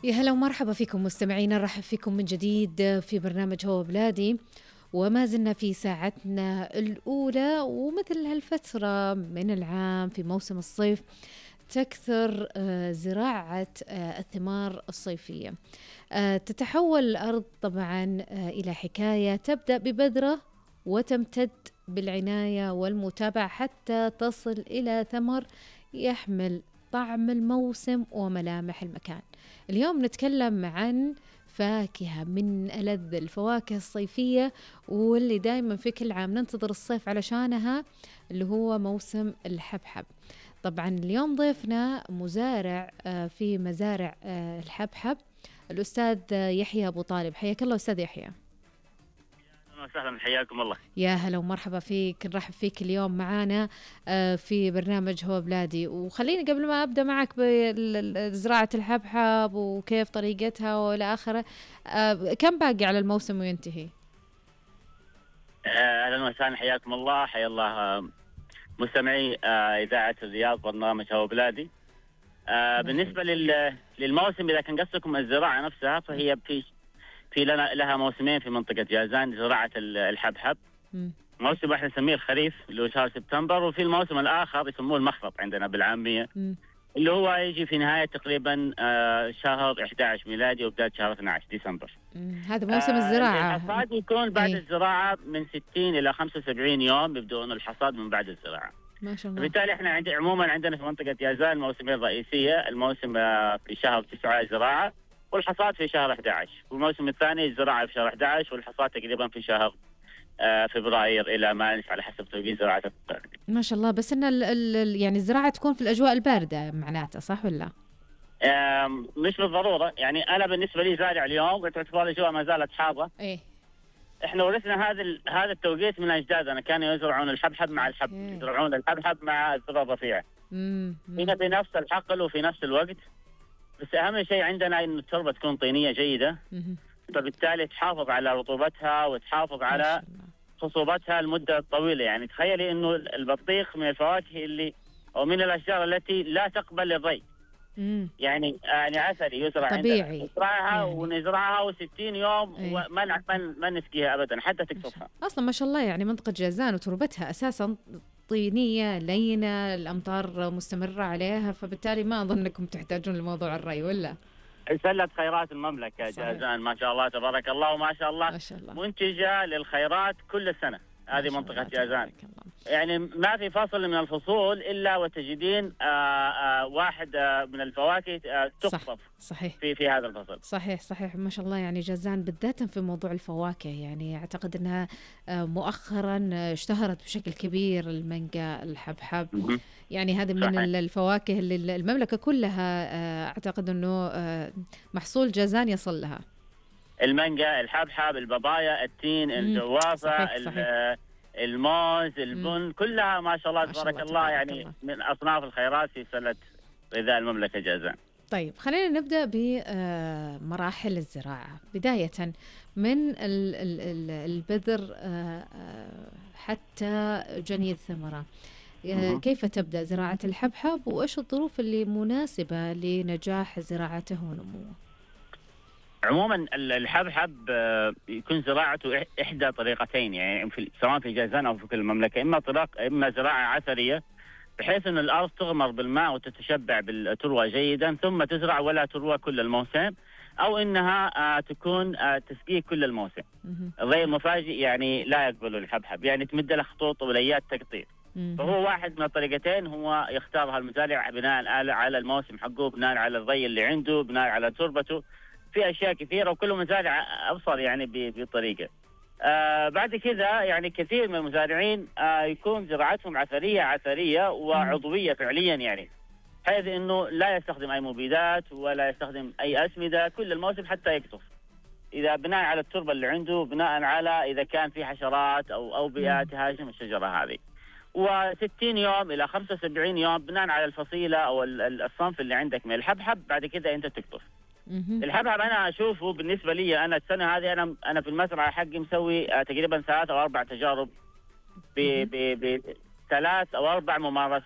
يا هلا ومرحبا فيكم مستمعينا، نرحب فيكم من جديد في برنامج هو بلادي، وما زلنا في ساعتنا الأولى. ومثل هالفترة من العام في موسم الصيف تكثر زراعة الثمار الصيفية. تتحول الأرض طبعا إلى حكاية تبدأ ببذرة وتمتد بالعناية والمتابعة حتى تصل إلى ثمر يحمل طعم الموسم وملامح المكان. اليوم نتكلم عن فاكهة من ألذ الفواكه الصيفية واللي دايما في كل عام ننتظر الصيف علشانها، اللي هو موسم الحبحب. طبعا اليوم ضيفنا مزارع في مزارع الحبحب، الأستاذ يحيى أبو طالب. حياك الله أستاذ يحيى. أهلا وسهلا، حياكم الله. يا هلا ومرحبا فيك، نرحب فيك اليوم معانا في برنامج هو بلادي. وخليني قبل ما أبدأ معك بزراعة الحبحب وكيف طريقتها وإلى آخره، كم باقي على الموسم وينتهي؟ أهلا وسهلا، حياكم الله. حيا الله مستمعي إذاعة الرياض، برنامج هو بلادي. بالنسبة للموسم، إذا كان قصدكم الزراعة نفسها، فهي لها موسمين في منطقة جازان زراعة الحبحب. موسم واحد نسميه الخريف اللي هو شهر سبتمبر، وفي الموسم الآخر يسموه المخفض عندنا بالعامية، اللي هو يجي في نهاية تقريبا شهر 11 ميلادي وبداية شهر 12 ديسمبر. هذا موسم الزراعة. الحصاد يكون بعد الزراعة من 60 إلى 75 يوم، يبدأون الحصاد من بعد الزراعة. ما شاء الله. بالتالي احنا عموما عندنا في منطقة جازان موسمين رئيسية، الموسم في شهر 9 زراعة، والحصاد في شهر 11، والموسم الثاني الزراعة في شهر 11 والحصاد تقريبا في شهر فبراير إلى مارس على حسب توقيت زراعة. ما شاء الله. بس إن يعني الزراعة تكون في الأجواء الباردة معناته، صح ولا؟ مش بالضرورة، يعني أنا بالنسبة لي زارع اليوم تعتبر الأجواء ما زالت حارة. إيه. احنا ورثنا هذا التوقيت من أجدادنا، كانوا يزرعون الحبحب مع الحب، يزرعون الحبحب مع الذرة الرفيعة. هنا في نفس الحقل وفي نفس الوقت، بس أهم شيء عندنا إن التربة تكون طينية جيدة، فبالتالي تحافظ على رطوبتها وتحافظ على خصوبتها المدة الطويلة. يعني تخيلي إنه البطيخ من الفواكه اللي أو من الأشجار التي لا تقبل الري. يعني عسلي يزرع طبيعي، نزرعها يعني. ونزرعها و60 يوم ما نسقيها أبدا حتى تكتفها. أصلا ما شاء الله، يعني منطقة جازان وتربتها أساسا طينية لينة، الأمطار مستمرة عليها، فبالتالي ما أظنكم تحتاجون لموضوع الري ولا؟ سلة خيرات المملكة جازان، ما شاء الله تبارك الله، وما شاء الله, ما شاء الله منتجة للخيرات كل السنة. هذه منطقة جازان، يعني ما في فصل من الفصول إلا وتجدين واحد من الفواكه تقطف. صحيح. في هذا الفصل. صحيح ما شاء الله. يعني جازان بالذات في موضوع الفواكه، يعني أعتقد أنها مؤخرا اشتهرت بشكل كبير، المانجا، الحبحب. يعني هذه من الفواكه اللي المملكة كلها أعتقد أنه محصول جازان يصل لها. المانجا، الحبحب، البابايا، التين، الجوافة، الموز، البن، كلها ما شاء الله تبارك الله، يعني من أصناف الخيرات في سلة غذاء المملكة جازان. طيب خلينا نبدأ بمراحل الزراعة، بداية من البذر حتى جني الثمرة. كيف تبدأ زراعة الحبحب، وإيش الظروف اللي مناسبة لنجاح زراعته ونموه؟ عموما الحبحب يكون زراعته إحدى طريقتين، يعني سواء في جازان أو في كل المملكة، إما زراعة عثرية بحيث أن الأرض تغمر بالماء وتتشبع بالتروى جيدا ثم تزرع ولا تروى كل الموسم، أو إنها تكون تسقيه كل الموسم. الري المفاجئ يعني لا يقبل الحبحب، يعني تمد له خطوط وليات تقطيع. فهو واحد من الطريقتين هو يختارها المزارع بناء على الموسم حقه، بناء على الري اللي عنده، بناء على تربته، في أشياء كثيرة، وكل مزارع أبصر يعني بطريقة. بعد كذا يعني كثير من المزارعين يكون زراعتهم عثرية وعضوية فعليا، يعني بحيث انه لا يستخدم اي مبيدات ولا يستخدم اي اسمده كل الموسم حتى يقطف، اذا بناء على التربه اللي عنده، بناء على اذا كان في حشرات او بيئه تهاجم الشجره هذه. و60 يوم الى 75 يوم بناء على الفصيله او الصنف اللي عندك من الحبحب، بعد كذا انت تقطف. الحبحب انا اشوفه بالنسبه لي، انا السنه هذه انا في المزرعه حقي مسوي تقريبا 3 أو 4 تجارب ب 3 أو 4